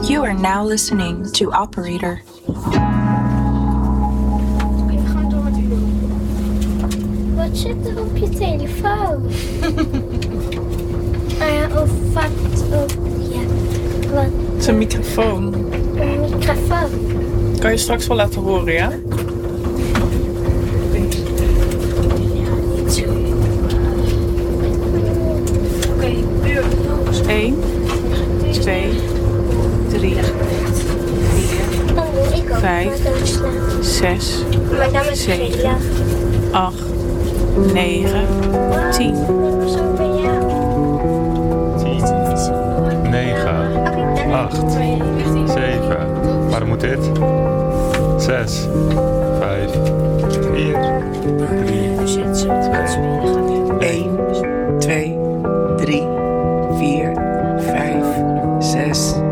You are now listening to Operator. Oké, we gaan door met u. Wat zit er op je telefoon? Of wat? Wat? Het is een microfoon. Een microfoon. Kan je straks wel laten horen, ja? Oké, uur. 1, 2, 3, 4, 5, 6, Mijn naam is 7, Gelia. 8, 9, 10. Zo ben jij. 10, 9, 8, 7. Waarom moet dit? 6, 5, 4, 3, 2, 1, 2, 3, 4, 5, 6,